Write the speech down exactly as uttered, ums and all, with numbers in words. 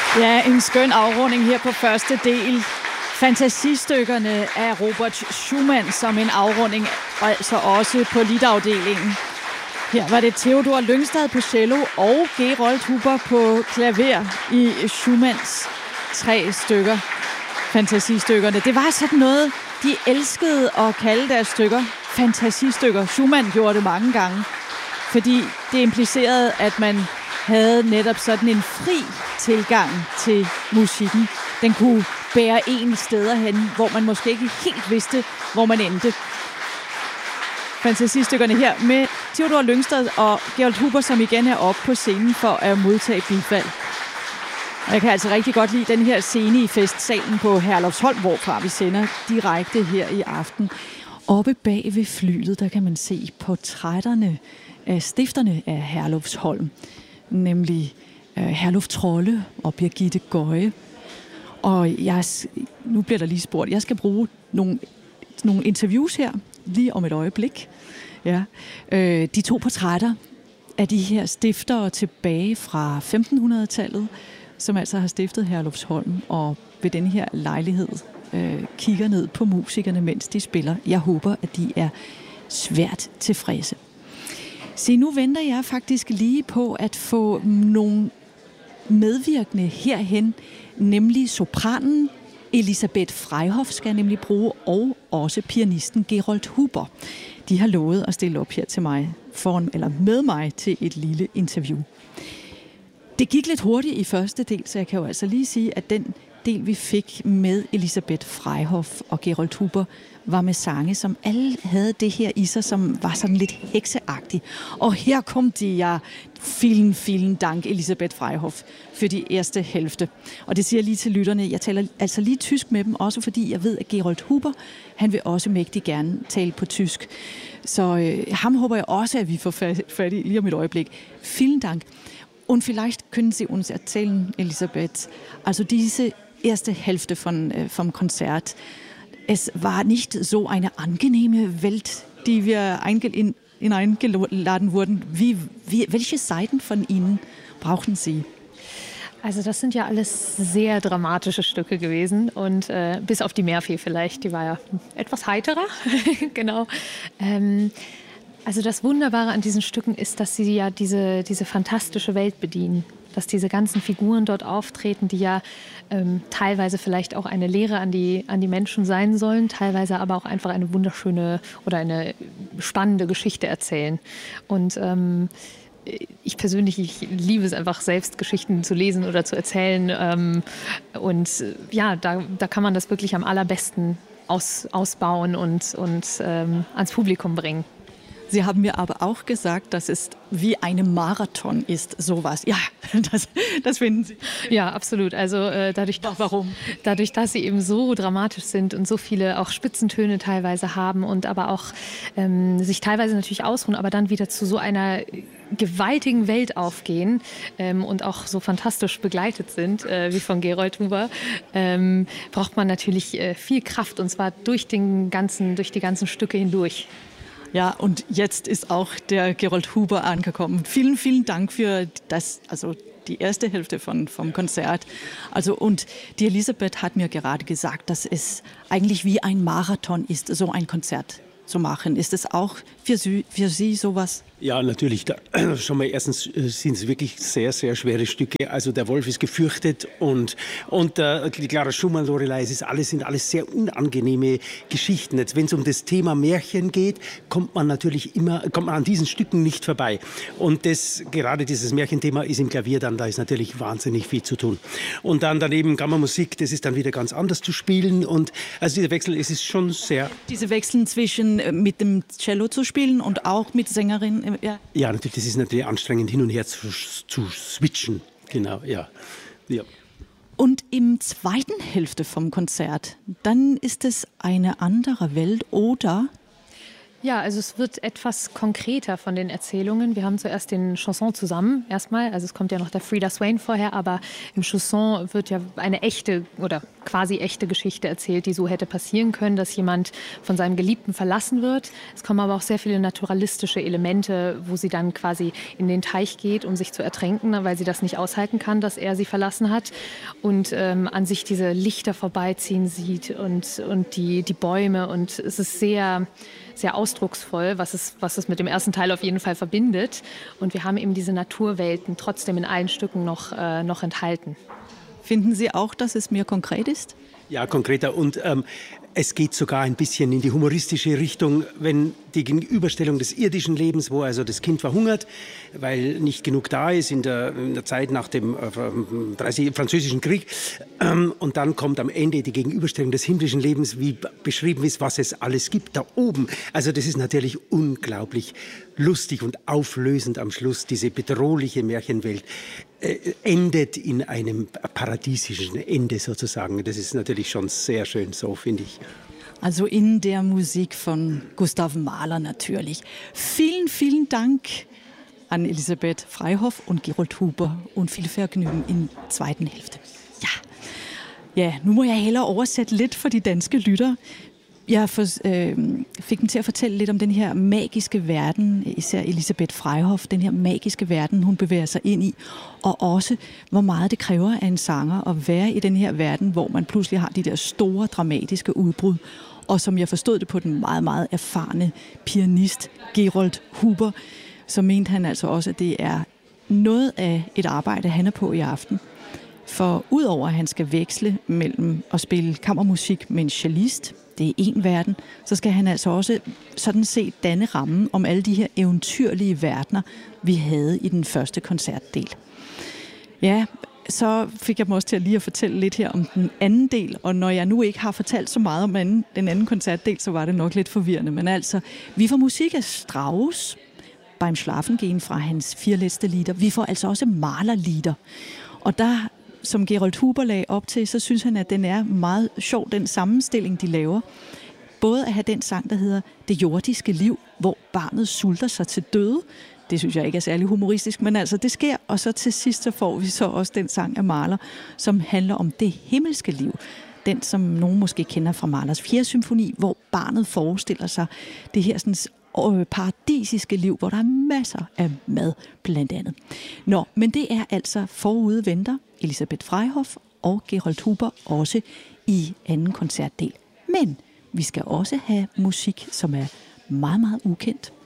Ja, en skøn afrunding her på første del. Fantasistykkerne af Robert Schumann som en afrunding, altså også på litafdelingen. Her var det Theodor Lyngstad på cello og Gerold Huber på klaver i Schumanns tre stykker. Fantasistykkerne. Det var sådan noget, de elskede at kalde deres stykker fantasistykker. Schumann gjorde det mange gange, fordi det implicerede, at man havde netop sådan en fri tilgang til musikken. Den kunne bære en steder hen, hvor man måske ikke helt vidste, hvor man endte. Fantasistykkerne her med Theodor Lyngstad og Gerold Huber, som igen er oppe på scenen for at modtage bifald. Og jeg kan altså rigtig godt lide den her scene i festsalen på Herlufsholm, hvorfra vi sender direkte her i aften. Oppe bag ved flyet, der kan man se portrætterne af stifterne af Herlufsholm, nemlig uh, Herluf Trolle og Birgitte Gøje. Og jeg, nu bliver der lige spurgt, jeg skal bruge nogle, nogle interviews her, lige om et øjeblik. Ja. Øh, de to portrætter af de her stiftere tilbage fra femtenhundredetallet, som altså har stiftet Herlufsholm, og ved den her lejlighed øh, kigger ned på musikerne, mens de spiller. Jeg håber, at de er svært tilfredse. Se, nu venter jeg faktisk lige på at få nogle medvirkende herhen, nemlig sopranen Elisabeth Freyhoff skal jeg nemlig bruge, og også pianisten Gerold Huber. De har lovet at stille op her til mig, foran, eller med mig til et lille interview. Det gik lidt hurtigt i første del, så jeg kan jo altså lige sige, at den del, vi fik med Elisabeth Freyhoff og Gerold Huber, var med sange, som alle havde det her i sig, som var sådan lidt hekseagtigt. Og her kom de, ja, vielen, vielen Dank, Elisabeth Freyhoff, for de erste hälfte. Og det siger jeg lige til lytterne, jeg taler altså lige tysk med dem, også fordi jeg ved, at Gerold Huber, han vil også mægtig gerne tale på tysk. Så øh, ham håber jeg også, at vi får fat i lige om et øjeblik. Vielen Dank. Und vielleicht können Sie uns erzählen, Elisabeth, also diese erste Hälfte von, äh, vom Konzert, es war nicht so eine angenehme Welt, die wir in, hineingeladen wurden. Wie, wie, welche Seiten von Ihnen brauchen Sie? Also das sind ja alles sehr dramatische Stücke gewesen und äh, bis auf die Meerfee vielleicht, die war ja etwas heiterer, genau. Ähm, Also das Wunderbare an diesen Stücken ist, dass sie ja diese, diese fantastische Welt bedienen. Dass diese ganzen Figuren dort auftreten, die ja ähm, teilweise vielleicht auch eine Lehre an die, an die Menschen sein sollen, teilweise aber auch einfach eine wunderschöne oder eine spannende Geschichte erzählen. Und ähm, ich persönlich, ich liebe es einfach, selbst Geschichten zu lesen oder zu erzählen. Ähm, und ja, da, da kann man das wirklich am allerbesten aus, ausbauen und, und ähm, ans Publikum bringen. Sie haben mir aber auch gesagt, dass es wie ein Marathon ist, sowas. Ja, das, das finden Sie. Ja, absolut. Also äh, dadurch, Doch, warum? Dadurch, dass sie eben so dramatisch sind und so viele auch Spitzentöne teilweise haben und aber auch ähm, sich teilweise natürlich ausruhen, aber dann wieder zu so einer gewaltigen Welt aufgehen ähm, und auch so fantastisch begleitet sind, äh, wie von Gerold Huber, ähm, braucht man natürlich äh, viel Kraft, und zwar durch den ganzen, durch die ganzen Stücke hindurch. Ja, und jetzt ist auch der Gerold Huber angekommen. Vielen, vielen Dank für das, also die erste Hälfte von, vom Konzert. Also, und die Elisabeth hat mir gerade gesagt, dass es eigentlich wie ein Marathon ist, so ein Konzert zu machen. Ist es auch für Sie, für Sie sowas? Ja, natürlich. Da, schon mal erstens sind es wirklich sehr, sehr schwere Stücke. Also der Wolf ist gefürchtet und, und äh, die Clara Schumann, Lorelei, es ist alles, sind alles sehr unangenehme Geschichten. Jetzt, wenn es um das Thema Märchen geht, kommt man natürlich immer, kommt man an diesen Stücken nicht vorbei. Und das, gerade dieses Märchenthema ist im Klavier dann, da ist natürlich wahnsinnig viel zu tun. Und dann daneben Kammermusik, das ist dann wieder ganz anders zu spielen. Und also dieser Wechsel, es ist schon sehr... Diese Wechsel zwischen mit dem Cello zu spielen und auch mit Sängerin. Ja. Ja, natürlich, das ist natürlich anstrengend, hin und her zu, zu switchen. Genau, ja. ja. Und im zweiten Hälfte vom Konzert, dann ist es eine andere Welt, oder? Ja, also es wird etwas konkreter von den Erzählungen. Wir haben zuerst den Chanson zusammen erstmal, also es kommt ja noch der Frida Swain vorher, aber im Chanson wird ja eine echte oder quasi echte Geschichte erzählt, die so hätte passieren können, dass jemand von seinem Geliebten verlassen wird. Es kommen aber auch sehr viele naturalistische Elemente, wo sie dann quasi in den Teich geht, um sich zu ertränken, weil sie das nicht aushalten kann, dass er sie verlassen hat und ähm, an sich diese Lichter vorbeiziehen sieht und, und die, die Bäume und es ist sehr... sehr ausdrucksvoll, was es, was es mit dem ersten Teil auf jeden Fall verbindet. Und wir haben eben diese Naturwelten trotzdem in allen Stücken noch, äh, noch enthalten. Finden Sie auch, dass es mehr konkret ist? Ja, konkreter. Und ähm, es geht sogar ein bisschen in die humoristische Richtung, wenn die Gegenüberstellung des irdischen Lebens, wo also das Kind verhungert, weil nicht genug da ist in der, in der Zeit nach dem äh, dreißig, Französischen Krieg. Ähm, und dann kommt am Ende die Gegenüberstellung des himmlischen Lebens, wie beschrieben ist, was es alles gibt da oben. Also das ist natürlich unglaublich lustig und auflösend am Schluss, diese bedrohliche Märchenwelt. Äh, endet in einem paradiesischen Ende sozusagen. Das ist natürlich schon sehr schön, so finde ich. Also in der Musik von Gustav Mahler natürlich. Vielen, vielen Dank an Elisabeth Freihoff und Gerold Huber und viel Vergnügen in zweiten Hälfte. Ja, ja nu må jeg hellere oversætte lidt for de danske lyttere. Jeg for, øh, fik dem til at fortælle lidt om den her magiske verden, især Elisabeth Freihoff, den her magiske verden, hun bevæger sig ind i, og også hvor meget det kræver af en sanger at være i den her verden, hvor man pludselig har de der store dramatiske udbrud. Og som jeg forstod det på den meget, meget erfarne pianist Gerold Huber, så mente han altså også, at det er noget af et arbejde, han er på i aften. For udover at han skal veksle mellem at spille kammermusik med en cellist, det er en verden, så skal han altså også sådan set danne rammen om alle de her eventyrlige verdener, vi havde i den første koncertdel. Ja, så fik jeg mig også til at lige at fortælle lidt her om den anden del, og når jeg nu ikke har fortalt så meget om anden, den anden koncertdel, så var det nok lidt forvirrende. Men altså, vi får musik af Strauss, Beim Schlafen gehen fra hans fire letzte Lieder. Vi får altså også Mahler-lieder, og der som Gerold Huber lagde op til, så synes han, at den er meget sjov, den sammenstilling, de laver. Både at have den sang, der hedder Det jordiske liv, hvor barnet sulter sig til døde. Det synes jeg ikke er særlig humoristisk, men altså det sker. Og så til sidst så får vi så også den sang af Mahler, som handler om det himmelske liv. Den, som nogen måske kender fra Mahlers fjerde symfoni, hvor barnet forestiller sig det her sådan paradisiske liv, hvor der er masser af mad, blandt andet. Nå, men det er altså forude venter Elisabeth Freihoff og Gerold Huber også i anden koncertdel. Men vi skal også have musik, som er meget, meget ukendt.